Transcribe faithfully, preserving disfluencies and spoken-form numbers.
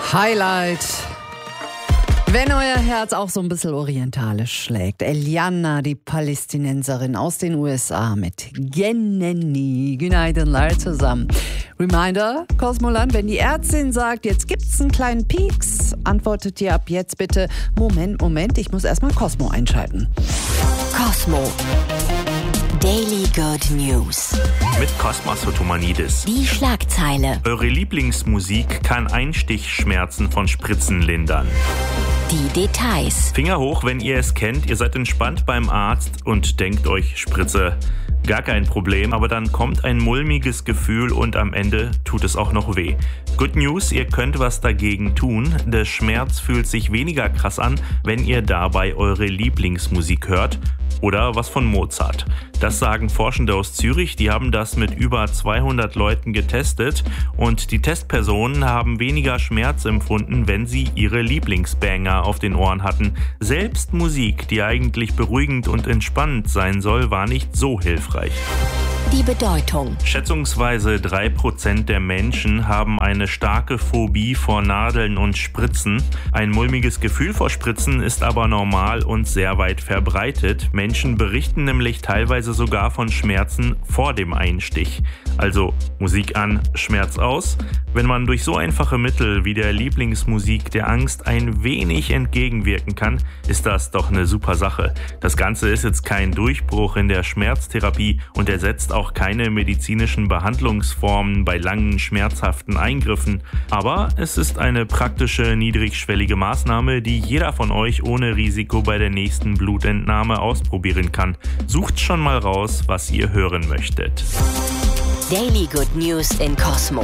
Highlight. Wenn euer Herz auch so ein bisschen orientalisch schlägt. Eliana, die Palästinenserin aus den U S A mit Geneni. Günaydınlar zusammen. Reminder, Cosmoland, wenn die Ärztin sagt, jetzt gibt's einen kleinen Pieks, antwortet ihr ab jetzt bitte, Moment, Moment, ich muss erstmal Cosmo einschalten. Cosmo. Daily Good News. Mit Kosmas Sotomanidis. Die Schlagzeile. Eure Lieblingsmusik kann Einstichschmerzen von Spritzen lindern. Die Details. Finger hoch, wenn ihr es kennt. Ihr seid entspannt beim Arzt und denkt euch, Spritze, gar kein Problem. Aber dann kommt ein mulmiges Gefühl und am Ende tut es auch noch weh. Good News, ihr könnt was dagegen tun. Der Schmerz fühlt sich weniger krass an, wenn ihr dabei eure Lieblingsmusik hört. Oder was von Mozart. Das sagen Forschende aus Zürich, die haben das mit über zweihundert Leuten getestet und die Testpersonen haben weniger Schmerz empfunden, wenn sie ihre Lieblingsbanger auf den Ohren hatten. Selbst Musik, die eigentlich beruhigend und entspannend sein soll, war nicht so hilfreich. Die Bedeutung. Schätzungsweise drei Prozent der Menschen haben eine starke Phobie vor Nadeln und Spritzen. Ein mulmiges Gefühl vor Spritzen ist aber normal und sehr weit verbreitet. Menschen berichten nämlich teilweise sogar von Schmerzen vor dem Einstich. Also Musik an, Schmerz aus. Wenn man durch so einfache Mittel wie der Lieblingsmusik der Angst ein wenig entgegenwirken kann, ist das doch eine super Sache. Das Ganze ist jetzt kein Durchbruch in der Schmerztherapie und ersetzt auch keine medizinischen Behandlungsformen bei langen, schmerzhaften Eingriffen. Aber es ist eine praktische, niedrigschwellige Maßnahme, die jeder von euch ohne Risiko bei der nächsten Blutentnahme ausprobieren kann. Sucht schon mal raus, was ihr hören möchtet. Daily Good News in Cosmo.